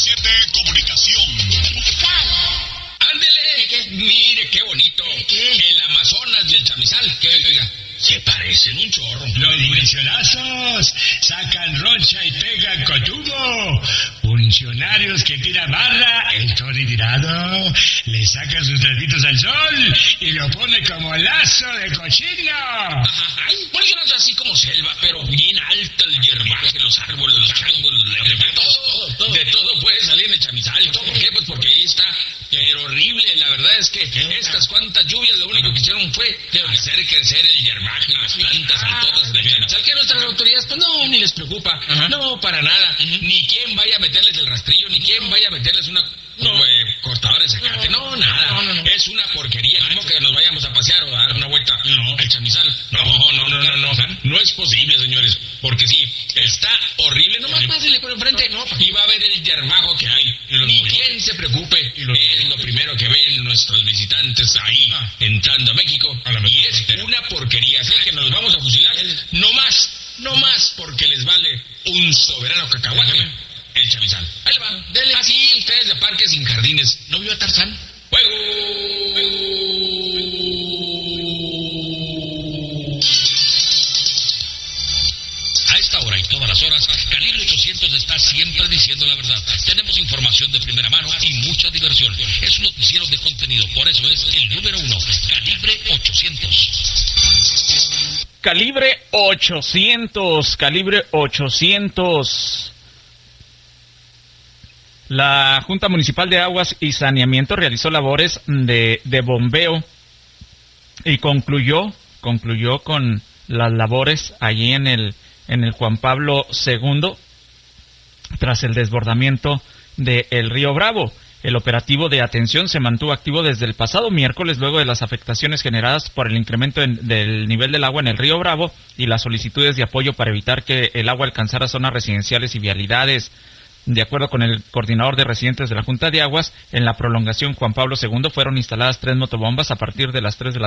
97 Comunicación. Ándele, mire qué bonito. El Amazonas y el Chamizal, que oiga, se parecen un chorro. Los funcionazos sacan roncha y pegan cotudo. Funcionarios que tiran barra, el tirado, le sacan sus trapitos al sol y lo pone como lazo de cochino. Ay, funcionarios así como selva, pero bien alta el hierbaje, los árboles, los changos, de todo puede salir en el Chamizal. ¿Por qué? Pues porque ahí está. Pero horrible, la verdad es que estas cuantas lluvias lo único que hicieron fue hacer crecer el hierbaje y las plantas altotas del Chamizal, que nuestras autoridades pues no, ni les preocupa, no, para nada, ni quién vaya a meterles el rastrillo, ni quién vaya a meterles una cortadora de zacate, nada, es una porquería, como que nos vayamos a pasear o a dar una vuelta al Chamizal, no es posible, señores, porque sí, está horrible, nomás pásele por enfrente y va a ver el hierbajo que hay, ni quien se preocupe, es lo primero que ven nuestros visitantes ahí entrando a México, y es una porquería, así que nos vamos a fusilar, no más porque les vale un soberano cacahuate el Chamizal. Ahí le va, dele. Así ustedes de parques sin jardines, ¿no vio a Tarzán? ¡Fuego! A esta hora y todas las horas, Calibre 800 está siempre diciendo la verdad. Tenemos información de primera mano y mucha diversión. Es un noticiero de contenido, por eso es el número 1, Calibre 800. Calibre 800, Calibre 800. La Junta Municipal de Aguas y Saneamiento realizó labores de bombeo y concluyó con las labores allí en el Juan Pablo II tras el desbordamiento del río Bravo. El operativo de atención se mantuvo activo desde el pasado miércoles luego de las afectaciones generadas por el incremento del nivel del agua en el río Bravo y las solicitudes de apoyo para evitar que el agua alcanzara zonas residenciales y vialidades. De acuerdo con el coordinador de residentes de la Junta de Aguas, en la prolongación Juan Pablo II fueron instaladas 3 motobombas a partir de las 3 de la